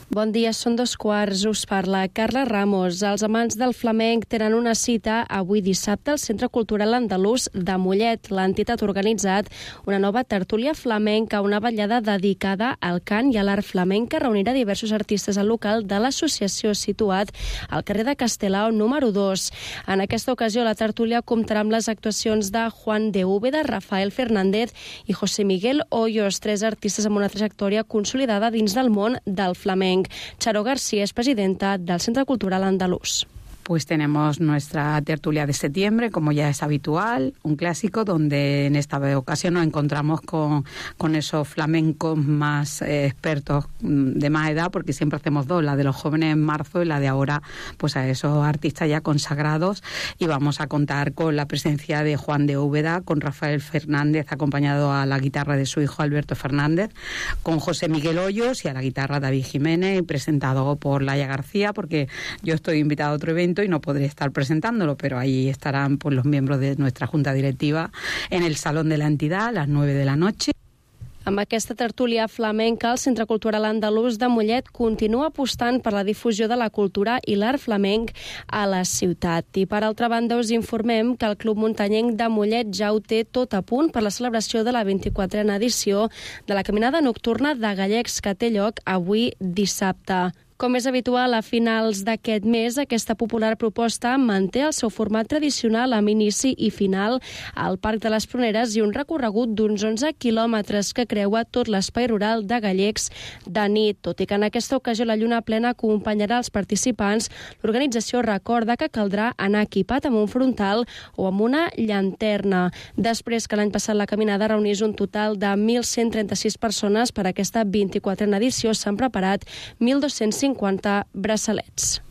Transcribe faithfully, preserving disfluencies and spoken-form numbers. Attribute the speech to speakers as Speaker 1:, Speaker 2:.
Speaker 1: Bon dia, són dos quarts, us parla Carla Ramos. Els amants del flamenc tenen una cita avui dissabte al Centre Cultural Andalús de Mollet. L'entitat ha organitzat una nova tertúlia flamenca, una ballada dedicada al cant i a l'art flamenc que reunirà diversos artistes al local de l'associació situat al carrer de Castelao número dos. En aquesta ocasió, la tertúlia comptarà amb les actuacions de Juan de Úbeda, Rafael Fernández i José Miguel Hoyos, tres artistes amb una trajectòria consolidada dins del món del flamenc. Charo García es presidenta del Centro Cultural Andalús.
Speaker 2: Pues tenemos nuestra tertulia de septiembre, como ya es habitual, un clásico donde en esta ocasión nos encontramos con, con esos flamencos más eh, expertos de más edad, porque siempre hacemos dos, la de los jóvenes en marzo y la de ahora, pues a esos artistas ya consagrados, y vamos a contar con la presencia de Juan de Úbeda, con Rafael Fernández, acompañado a la guitarra de su hijo Alberto Fernández, con José Miguel Hoyos y a la guitarra David Jiménez, y presentado por Laia García, porque yo estoy invitada a otro evento y no podré estar presentándolo, pero ahí estarán pues, los miembros de nuestra junta directiva en el Salón de la Entidad a las nueve de la noche.
Speaker 1: Amb aquesta tertúlia flamenca, el Centre Cultural Andalús de Mollet continua apostant per la difusió de la cultura i l'art flamenc a la ciutat. I per altra banda us informem que el Club Muntanyenc de Mollet ja ho té tot a punt per la celebració de la vint-i-quatrena edició de la Caminada Nocturna de Gallecs que té lloc avui dissabte. Com és habitual, a finals d'aquest mes, aquesta popular proposta manté el seu format tradicional amb inici i final al Parc de les Pruneres i un recorregut d'uns onze quilòmetres que creua tot l'espai rural de Gallecs de nit. Tot i que en aquesta ocasió la lluna plena acompanyarà els participants, l'organització recorda que caldrà anar equipat amb un frontal o amb una llanterna. Després que l'any passat la caminada reunís un total de mil cent trenta-sis persones, per aquesta vint-i-quatrena edició s'han preparat mil dos-cents cinquanta braçalets.